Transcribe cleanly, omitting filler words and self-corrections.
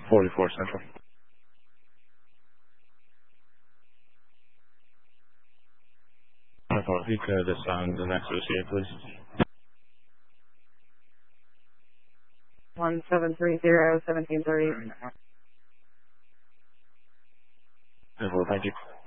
44 Central. If you could assign the next associate, please. 1730, 1730. Thank you.